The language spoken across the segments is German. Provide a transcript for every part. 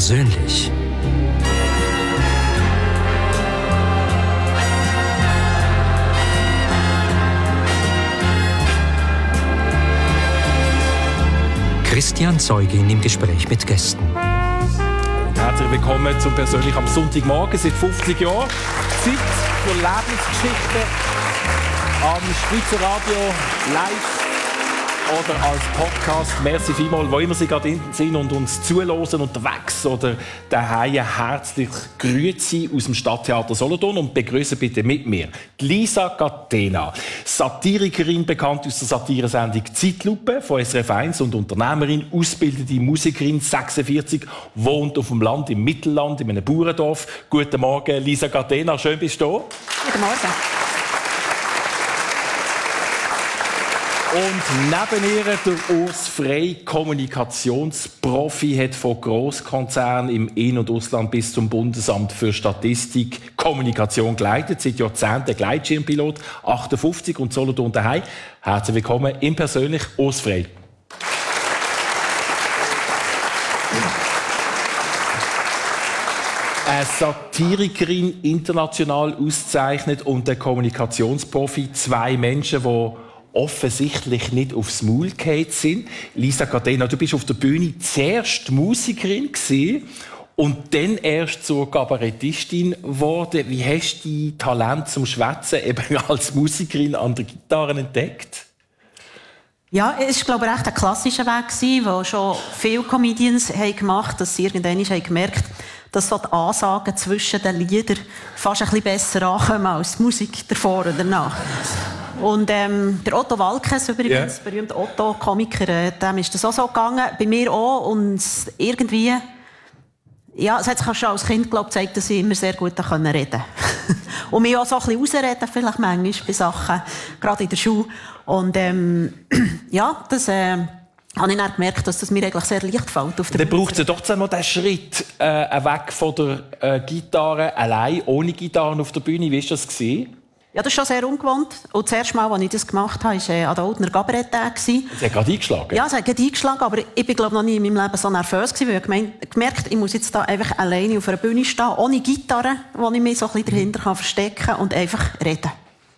persönlich. Christian Zeugin im Gespräch mit Gästen. Herzlich willkommen zum Persönlich am Sonntagmorgen. Seit 50 Jahren Zeit für Lebensgeschichten am Schweizer Radio live oder als Podcast. Merci vielmals, wo immer Sie gerade sind und uns zuhören, unterwegs oder daheim. Herzlich grüezi aus dem Stadttheater Solothurn und begrüße bitte mit mir Lisa Catena, Satirikerin, bekannt aus der Satiresendung Zeitlupe von SRF 1 und Unternehmerin, ausgebildete Musikerin, 46, wohnt auf dem Land im Mittelland, in einem Bauerndorf. Guten Morgen, Lisa Catena, schön bist du da. Guten Morgen. Und neben ihr der Urs Frey, Kommunikationsprofi, hat von Grosskonzernen im In- und Ausland bis zum Bundesamt für Statistik Kommunikation geleitet. Seit Jahrzehnten Gleitschirmpilot, 58 und Solothurn daheim. Herzlich willkommen im Persönlich, Urs Frey. Eine Satirikerin, international ausgezeichnet und ein Kommunikationsprofi. Zwei Menschen, die offensichtlich nicht aufs Maul gefallen sind. Lisa Catena, du bist auf der Bühne zuerst Musikerin gewesen und dann erst zur Kabarettistin geworden. Wie hast du dein Talent zum Schwätzen eben als Musikerin an der Gitarre entdeckt? Ja, es war, glaube ich, ein klassischer Weg, den schon viele Comedians gemacht haben, dass sie irgendwann gemerkt haben, dass so die Ansagen zwischen den Liedern fast ein bisschen besser ankommen als die Musik davor oder danach. Und der Otto Walkes, übrigens, der berühmte Otto-Komiker, dem ist das auch so gegangen, bei mir auch. Und irgendwie, ja, es hat sich schon als Kind, glaube ich, gezeigt, dass ich immer sehr gut reden konnte. Und mich auch so ein bisschen ausreden, vielleicht manchmal bei Sachen, gerade in der Schule. Und ja, das habe ich dann gemerkt, dass das mir eigentlich sehr leicht fällt. Dann braucht es ja doch mal den Schritt weg von der Gitarre, allein, ohne Gitarre auf der Bühne. Wie war das? Ja, das ist schon sehr ungewohnt. Und das erste Mal, als ich das gemacht habe, war an der Oldner Cabaret-Tag. Sie hat gerade eingeschlagen? Ja, sie hat gerade eingeschlagen, aber ich bin, glaube ich, noch nie in meinem Leben so nervös gewesen, weil ich gemerkt, ich muss jetzt da einfach alleine auf einer Bühne stehen, ohne Gitarre, wo ich mich so ein bisschen dahinter verstecken kann und einfach reden.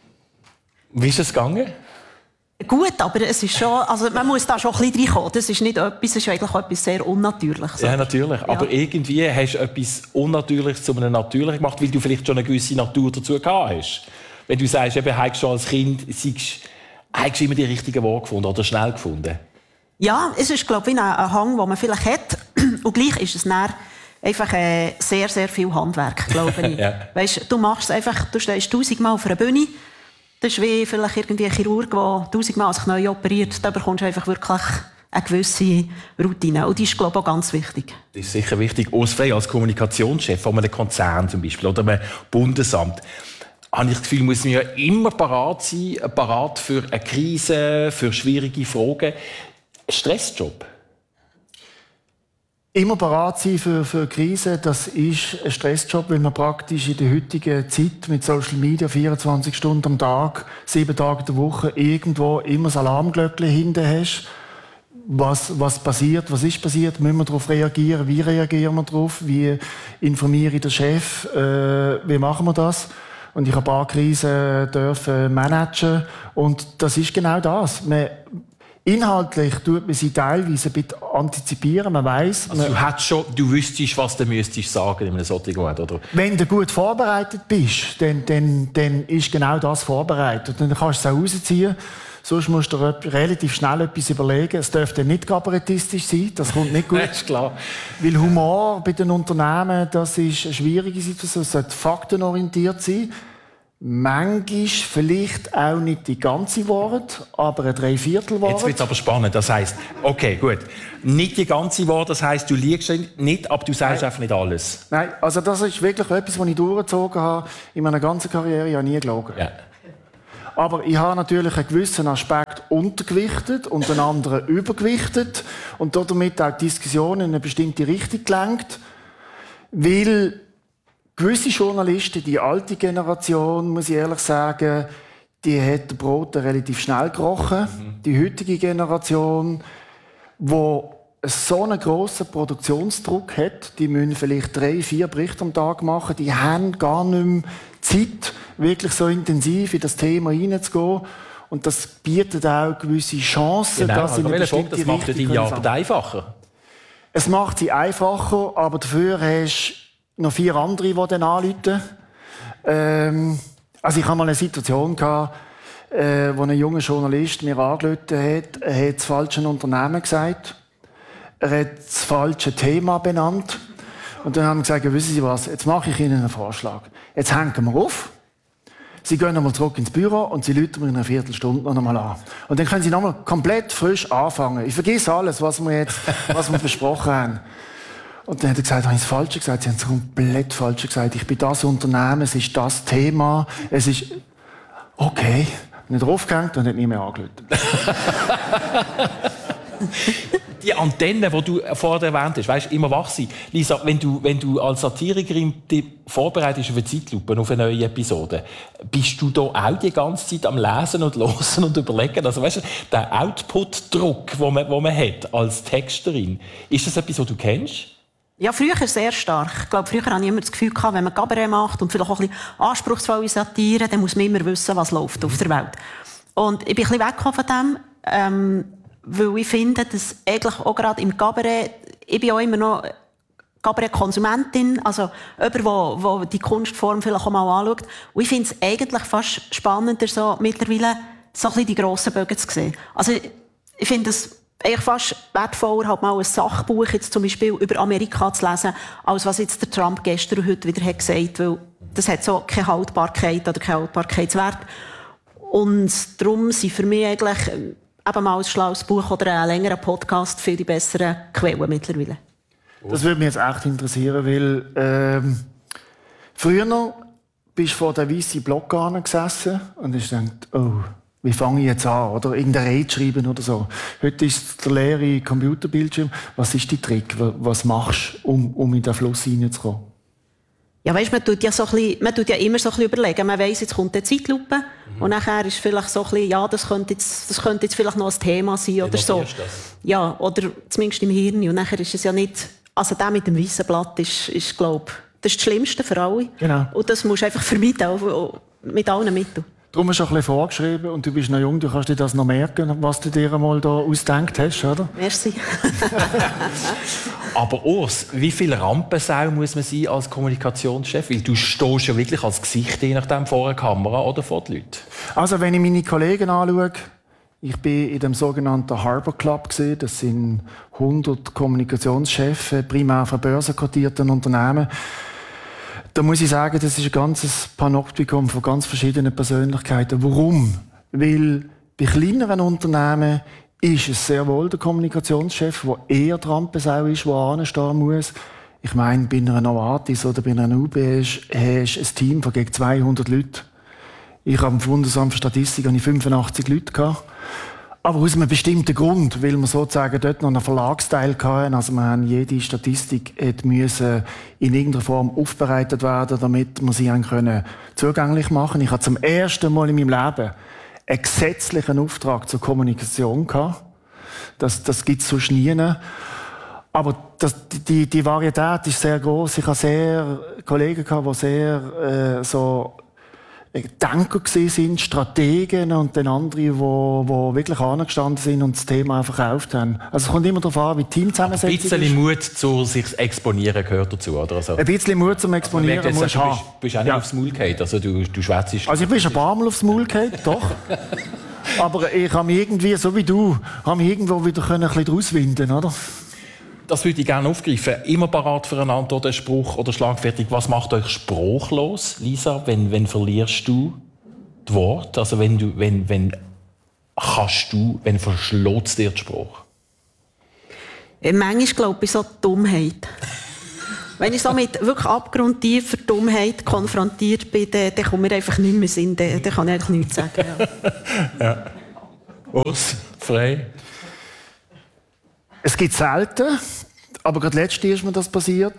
Wie ist es gegangen? Gut, aber es ist schon, also man muss da schon ein bisschen reinkommen. Das ist nicht etwas, das ist eigentlich etwas sehr Unnatürliches. Ja, natürlich. Ja. Aber irgendwie hast du etwas Unnatürliches zu einem Natürlichen gemacht, weil du vielleicht schon eine gewisse Natur dazu gehabt hast. Wenn du sagst, eben, hast du schon als Kind hast du immer die richtigen Worte gefunden oder schnell gefunden? Ja, es ist, glaube ich, ein Hang, den man vielleicht hat. Und gleich ist es dann einfach sehr, sehr viel Handwerk, glaube ich. Ja. Weißt, du machst es einfach, du stehst 1000-mal auf einer Bühne. Das ist wie vielleicht irgendwie ein Chirurg, der 1000-mal sich neu operiert. Da bekommst du einfach wirklich eine gewisse Routine. Und die ist, glaube ich, auch ganz wichtig. Das ist sicher wichtig. Urs Frey als Kommunikationschef von einem Konzern zum Beispiel oder einem Bundesamt, habe ich das Gefühl, muss man ja immer parat sein, parat für eine Krise, für schwierige Fragen. Stressjob? Immer parat sein für Krisen, das ist ein Stressjob, weil man praktisch in der heutigen Zeit mit Social Media 24 Stunden am Tag, 7 Tage in der Woche irgendwo immer das Alarmglöckchen hinten hast. Was passiert, was ist passiert, müssen wir darauf reagieren, wie reagieren wir darauf, wie informiere ich den Chef, wie machen wir das? Und ich habe ein paar Krisen dürfen managen und das ist genau das. Inhaltlich tut man sie teilweise ein bisschen antizipieren, man weiss. Also du wüsstest, was du müsstest sagen in einem solchen Moment, oder? Wenn du gut vorbereitet bist, dann ist genau das vorbereitet. Und dann kannst du es auch rausziehen. Sonst musst du relativ schnell etwas überlegen. Es dürfte nicht kabarettistisch sein, das kommt nicht gut. Das ist klar. Weil Humor bei den Unternehmen, das ist eine schwierige Situation. Es sollte faktenorientiert sein. Manchmal vielleicht auch nicht die ganze Wahrheit, aber ein Dreiviertel-Wahrheit. Jetzt wird es aber spannend. Das heisst, okay, gut. Nicht die ganze Wahrheit, das heisst, du liegst nicht, aber du sagst einfach nicht alles. Nein, also das ist wirklich etwas, was ich durchgezogen habe in meiner ganzen Karriere. Ich habe nie gelogen. Ja. Aber ich habe natürlich einen gewissen Aspekt untergewichtet und einen anderen übergewichtet und damit auch die Diskussion in eine bestimmte Richtung gelenkt. Weil gewisse Journalisten, die alte Generation, muss ich ehrlich sagen, die hat Brot relativ schnell gerochen. Die heutige Generation, die so einen grossen Produktionsdruck hat, die müssen vielleicht 3-4 Berichte am Tag machen, die haben gar nicht mehr Zeit, wirklich so intensiv in das Thema hineinzugehen. Und das bietet auch gewisse Chancen, genau, dass sie eine bestimmte das macht Richtung deine Arbeit einfacher. Es macht sie einfacher, aber dafür hast du noch 4 andere, die dann anrufen. Also ich hatte mal eine Situation, wo ein junger Journalist mir angerufen hat. Er hat das falsche Unternehmen gesagt. Er hat das falsche Thema benannt. Und dann haben wir gesagt, ja, wissen Sie was, jetzt mache ich Ihnen einen Vorschlag. Jetzt hängen wir auf. Sie gehen nochmal zurück ins Büro und Sie rufen mir in einer Viertelstunde noch einmal an. Und dann können Sie nochmal komplett frisch anfangen. Ich vergesse alles, was wir besprochen haben. Und dann hat er gesagt, habe ich das Falsche gesagt? Sie haben es komplett Falsche gesagt. Ich bin das Unternehmen, es ist das Thema, es ist... Okay. Und er draufgehängt und hat nie mehr angerufen. Die Antenne, die du vorher erwähnt hast, weißt, immer wach sein. Lisa, wenn du als Satirikerin dich vorbereitest auf eine Zeitlupe, auf eine neue Episode, bist du da auch die ganze Zeit am Lesen und Hören und Überlegen? Also weißt du, der Output-Druck, den man hat als Texterin, ist das etwas, was du kennst? Ja, früher sehr stark. Ich glaube, früher hatte ich immer das Gefühl, wenn man Cabaret macht und vielleicht auch ein bisschen anspruchsvolle Satire, dann muss man immer wissen, was läuft auf der Welt. Und ich bin ein bisschen weggekommen von dem, weil ich finde, dass eigentlich auch gerade im Cabaret, ich bin auch immer noch Cabaret-Konsumentin, also jemand, der die Kunstform vielleicht auch mal anschaut. Und ich finde es eigentlich fast spannender, so mittlerweile so ein bisschen die grossen Bögen zu sehen. Also ich finde es eigentlich fast wertvoller, halt mal ein Sachbuch jetzt zum Beispiel über Amerika zu lesen, als was jetzt der Trump gestern und heute wieder hat gesagt, weil das hat so keine Haltbarkeit oder keinen Haltbarkeitswert. Und darum sind für mich eigentlich eben mal ein schlaues Buch oder ein längerer Podcast für die besseren Quellen mittlerweile. Das würde mich jetzt echt interessieren, weil früher bist du vor der weißen Block gesessen und hast gedacht, oh, wie fange ich jetzt an? Oder irgendeine Rede schreiben oder so. Heute ist es der leere Computerbildschirm. Was ist dein Trick? Was machst du, um in den Fluss hineinzukommen? Ja, weißt, man tut ja immer so ein bisschen überlegen. Man weiss, jetzt kommt eine Zeitlupe. Und nachher ist vielleicht so ein bisschen, ja, das könnte jetzt vielleicht noch ein Thema sein oder so. Das? Ja, oder zumindest im Hirn. Und nachher ist es ja nicht, also der mit dem weißen Blatt ist, glaube ich, das ist das Schlimmste für alle. Genau. Und das musst du einfach vermeiden, auch mit allen Mitteln. Darum hast du ein bisschen vorgeschrieben und du bist noch jung, du kannst dir das noch merken, was du dir einmal da ausgedacht hast, oder? Merci. Aber Urs, wie viel Rampensau muss man sein als Kommunikationschef? Weil du stehst ja wirklich als Gesicht, je nachdem, vor der Kamera oder vor den Leuten. Also wenn ich meine Kollegen anschaue, ich bin in dem sogenannten Harbor Club gesehen. Das sind 100 Kommunikationschefs, primär von börsenkotierten Unternehmen. Da muss ich sagen, das ist ein ganzes Panoptikum von ganz verschiedenen Persönlichkeiten. Warum? Weil bei kleineren Unternehmen ist es sehr wohl der Kommunikationschef, der eher die Rampensau ist, der anstehen muss. Ich meine, bei einer Novartis oder bei einer UB hast du ein Team von gegen 200 Leuten. Ich habe im Bundesamt für Statistik 85 Leute gehabt. Aber aus einem bestimmten Grund, weil wir sozusagen dort noch einen Verlagsteil hatten. Also wir haben jede Statistik musste in irgendeiner Form aufbereitet werden, damit wir sie zugänglich machen können. Ich hatte zum ersten Mal in meinem Leben einen gesetzlichen Auftrag zur Kommunikation gehabt. Das gibt es sonst nie. Aber die Varietät ist sehr groß. Ich hatte Kollegen gehabt, die sehr Denker sind, Strategen und dann andere, die wirklich angestanden sind und das Thema einfach verkauft haben. Also es kommt immer darauf an, wie die Teamzusammensetzung ist. Ein bisschen Mut zu sich exponieren gehört dazu, oder? Also, ein bisschen Mut zum Exponieren also, musst du haben. Du bist auch nicht aufs Maul gefallen, also du schwätzest. Also ich bin ein paar Mal aufs Maul gefallen, doch. Aber ich habe mich irgendwie, so wie du, irgendwo wieder ein bisschen draus winden, oder? Das würde ich gerne aufgreifen. Immer parat für eine Antwort, einen Spruch oder schlagfertig. Was macht euch sprachlos, Lisa? Wenn verlierst du das Wort? Also wenn verschlägt dir der Spruch? Manchmal glaube ich so Dummheit. Wenn ich so mit wirklich abgrundtiefer Dummheit konfrontiert bin, dann kommt mir einfach nicht mehr Sinn. Dann kann ich eigentlich nichts sagen. Ja. Urs, frei. Es gibt selten, aber gerade letztens ist mir das passiert,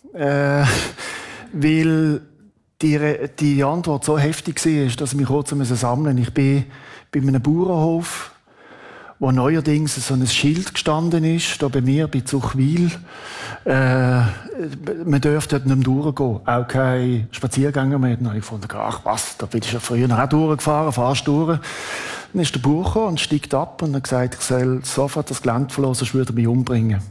weil die Antwort so heftig war, dass ich mich kurz sammeln musste. Ich bin bei einem Bauernhof wo neuerdings so ein Schild gestanden ist, da bei mir, bei Zuchwil. Man dürfte dort nicht mehr durchgehen, auch keine Spaziergänger mehr. Dann habe ich gefunden, ach was, da bin ich ja früher auch durchgefahren, fahrst durch. Dann ist der Bauer gekommen und steigt ab und hat gesagt, ich soll sofort das Gelände verlassen, sonst würde er mich umbringen.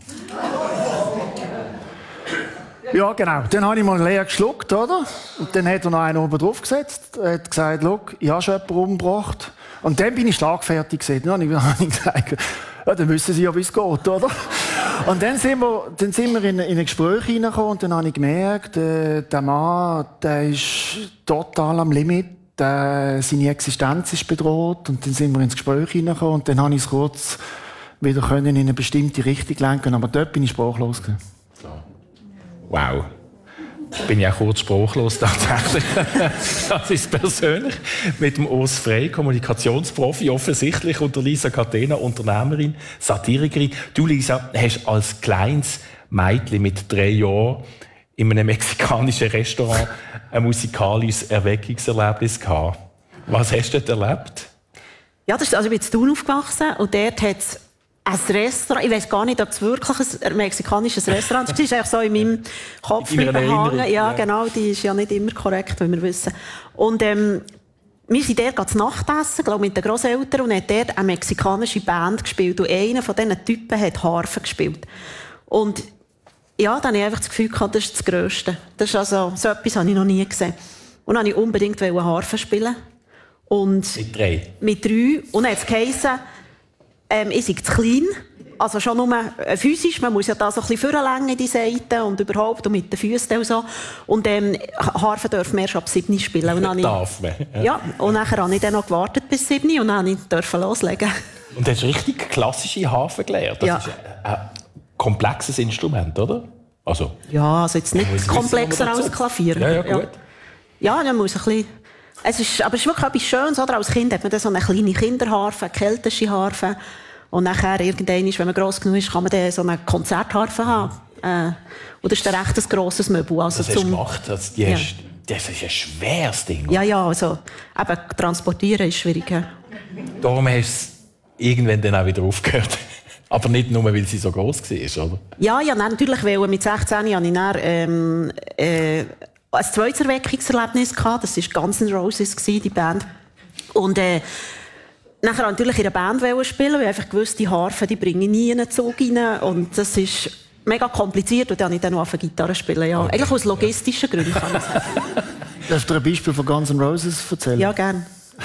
Ja, genau. Dann habe ich mal leer geschluckt, oder? Und dann hat er noch einen oben drauf gesetzt, hat gesagt, schau, ich habe schon jemanden umgebracht. Und dann bin ich schlagfertig gewesen. Dann habe ich gesagt, ja, dann wissen Sie ja, wie es geht, oder? Und dann sind wir in ein Gespräch hineingekommen und dann habe ich gemerkt, der Mann, der ist total am Limit, seine Existenz ist bedroht. Und dann sind wir ins Gespräch hineingekommen und dann habe ich es kurz wieder in eine bestimmte Richtung lenken. Aber dort bin ich sprachlos gewesen. Wow. Bin ich auch kurz sprachlos tatsächlich. Das ist persönlich mit dem Urs Frey, Kommunikationsprofi, offensichtlich, und der Lisa Catena, Unternehmerin, Satirikerin. Du, Lisa, hast als kleines Mädchen mit 3 Jahren in einem mexikanischen Restaurant ein musikalisches Erweckungserlebnis gehabt. Was hast du dort erlebt? Ja, ich bin in Thun aufgewachsen und dort hat es ein Restaurant, ich weiss gar nicht, ob es wirklich ein mexikanisches Restaurant ist. Das ist eigentlich so in meinem Kopf hängen. Ja, genau, die ist ja nicht immer korrekt, wie wir wissen. Und wir sind dort zu Nacht essen, glaube mit den Grosseltern, und hat dort eine mexikanische Band gespielt. Und einer von diesen Typen hat Harfe gespielt. Und ja, dann habe ich einfach das Gefühl gehabt, das ist das Grösste. Das ist also, so etwas habe ich noch nie gesehen. Und dann wollte ich unbedingt Harfe spielen. Und mit 3? Mit 3. Und dann hat es geheissen, ich sei zu klein, also schon nur physisch, man muss ja da so ein bisschen vorlängen, die Seiten und überhaupt und mit den Füßen und so. Und Harfe dürfen wir erst ab 7 spielen. Und dann darf man? Ja, und nachher habe ich dann noch gewartet bis 7 und dann durfte ich loslegen. Und du hast richtig klassische Harfe gelernt. Das ist ein komplexes Instrument, oder? Also, ja, also jetzt nicht komplexer als Klavier. Ja, gut. Ja, man muss ein bisschen... Aber es ist wirklich etwas Schönes, oder? Als Kind hat man dann so eine kleine Kinderharfe, eine keltische Harfe. Und nachher, irgendwann, wenn man gross genug ist, kann man dann so eine Konzertharfe haben. Und das ist dann recht ein grosses Möbel. Also das hast du gemacht? Das ist ein schweres Ding. Ja, also eben, transportieren ist schwierig. Ja. Darum hast du es irgendwann dann auch wieder aufgehört. Aber nicht nur, weil sie so gross war, oder? Ja, natürlich, weil mit 16 habe ich dann ein zweites Erweckungserlebnis gehabt. Das war Guns N' Roses, die Band. Und nachher wollte ich natürlich in einer Band spielen, weil ich einfach gewusst, die Harfe, die bringen nie in einen Zug rein. Und das ist mega kompliziert. Und dann habe ich dann noch auf Gitarre spielen. Ja. Okay. Eigentlich aus logistischen Gründen, kann ich sagen. Darfst du ein Beispiel von Guns N' Roses erzählen? Ja, gerne.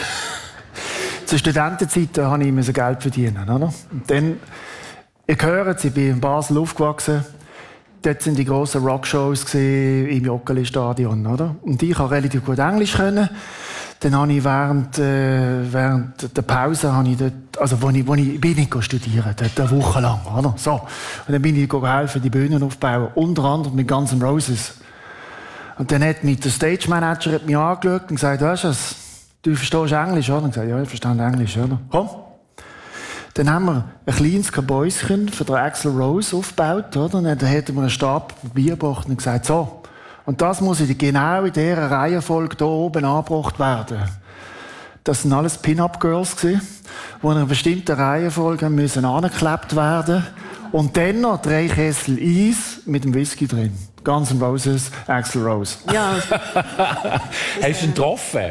Zur Studentenzeit musste ich Geld verdienen. Oder? Und dann, ihr hört, ich bin in Basel aufgewachsen. Dort waren die grossen Rockshows im Joggeli-Stadion, oder? Und ich konnte relativ gut Englisch können. Dann habe ich während der Pause, habe ich dort, also wo ich bin nicht studieren, dort eine Woche lang, oder? So. Und dann bin ich helfen, die Bühnen aufzubauen, unter anderem mit Guns N' Roses. Und dann hat mich der Stage Manager mich angeschaut und gesagt, weißt du verstehst Englisch, oder? Und ich gesagt, ja, ich verstehe Englisch, oder? Komm. Dann haben wir ein kleines Kabäuschen für den Axl Rose aufgebaut, oder? Und dann hätten wir einen Stab Papier gebracht und gesagt, so. Und das muss genau in dieser Reihenfolge hier oben angebracht werden. Das waren alles Pin-Up-Girls, die in einer bestimmten Reihenfolge müssen angeklebt werden. Und dann noch 3 Kessel Eis mit dem Whisky drin. Guns N' Roses, Axl Rose. Ja. Hast du ihn getroffen?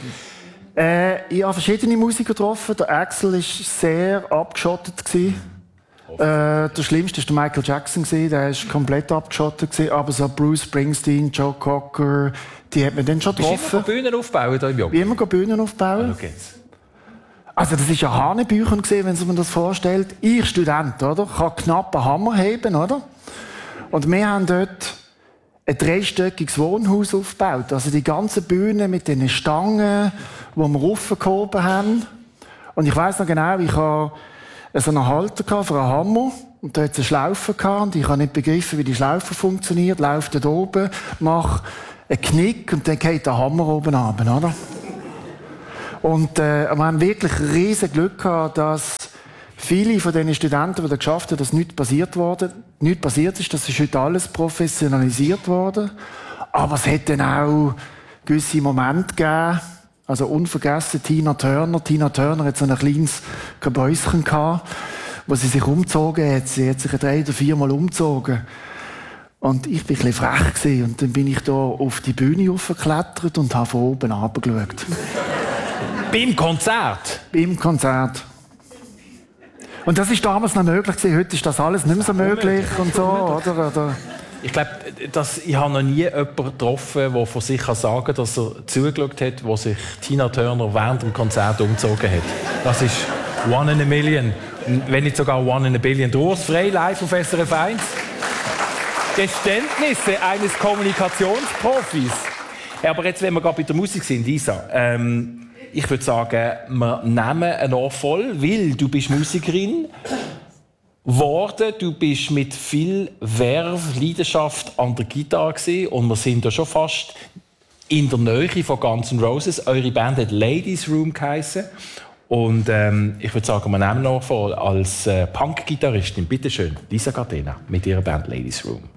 Ich habe verschiedene Musiker getroffen. Der Axl war sehr abgeschottet. Der Schlimmste war der Michael Jackson. Der war komplett abgeschottet. Aber so Bruce Springsteen, Joe Cocker, die hat man dann schon getroffen. Bist du immer Bühnen aufbauen hier im Job? Wie immer Bühnen aufbauen. Also das war ja Hanebüchen, wenn man das vorstellt. Ich, Student, oder? Kann knapp einen Hammer heben, oder? Und wir haben dort ein 3-stöckiges Wohnhaus aufgebaut. Also die ganze Bühne mit den Stangen, die wir raufgehoben haben. Und ich weiss noch genau, ich hatte so einen Halter für einen Hammer. Und da hatte es eine Schlaufe gehabt. Und ich habe nicht begriffen, wie die Schlaufe funktioniert. Laufe dort oben, mache einen Knick und dann geht der Hammer oben runter, oder? Und wir haben wirklich riesen Glück gehabt, dass viele von den Studenten, die das geschafft haben, dass nichts passiert ist. Das ist heute alles professionalisiert worden. Aber es hat dann auch gewisse Momente gegeben, Also unvergessen Tina Turner. Tina Turner hat so ein kleines Gebäuschen gehabt, wo sie sich umgezogen hat. Sie hat sich 3 oder 4 Mal umgezogen. Und ich war ein bisschen frech gewesen. Und dann bin ich da auf die Bühne hochgeklettert und habe von oben runtergeschaut. Beim Konzert? Beim Konzert. Und das war damals noch möglich gewesen. Heute ist das alles nicht mehr so möglich und so, oder? Ich glaube, ich habe noch nie jemanden getroffen, der von sich sagen kann, dass er zugeschaut hat, wo sich Tina Turner während dem Konzert umgezogen hat. Das ist one in a million. Wenn nicht sogar one in a billion. Urs Frey, live auf SRF 1. Geständnisse eines Kommunikationsprofis. Ja, aber jetzt, wenn wir gerade bei der Musik sind, Isa, ich würde sagen, wir nehmen ein Ohr voll, weil du bist Musikerin geworden, du bist mit viel Verve, Leidenschaft an der Gitarre gewesen, und wir sind ja schon fast in der Nähe von Guns N' Roses. Eure Band hat Ladies Room geheissen. Und ich würde sagen, wir nehmen noch vor als Punk-Gitarristin, bitteschön, Lisa Catena mit ihrer Band Ladies Room.